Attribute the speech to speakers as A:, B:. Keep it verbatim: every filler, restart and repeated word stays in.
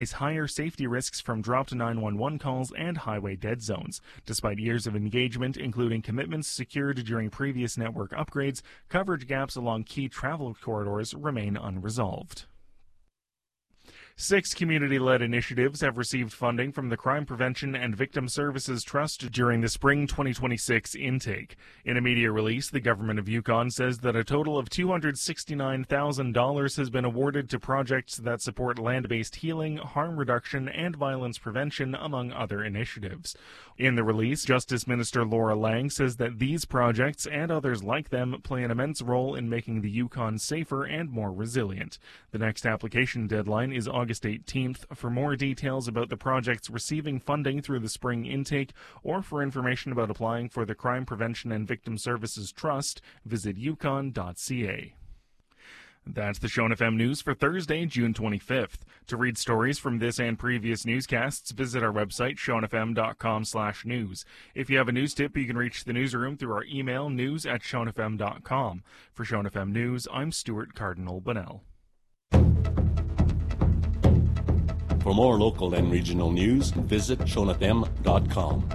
A: higher safety risks from dropped nine one one calls and highway dead zones. Despite years of engagement, including commitments secured during previous network upgrades, coverage gaps along key travel corridors remain unresolved. Six community-led initiatives have received funding from the Crime Prevention and Victim Services Trust during the spring twenty twenty-six intake. In a media release, the government of Yukon says that a total of two hundred sixty-nine thousand dollars has been awarded to projects that support land-based healing, harm reduction, and violence prevention, among other initiatives. In the release, Justice Minister Laura Lang says that these projects and others like them play an immense role in making the Yukon safer and more resilient. The next application deadline is August eighteenth. For more details about the projects receiving funding through the spring intake, or for information about applying for the Crime Prevention and Victim Services Trust, visit yukon dot c a. That's the Shone F M News for Thursday, June twenty-fifth. To read stories from this and previous newscasts, visit our website, shone f m dot com slash news. If you have a news tip, you can reach the newsroom through our email, news at shone f m dot com. For Shone F M News, I'm Stuart Cardinal Bunnell.
B: For more local and regional news, visit shone f m dot com.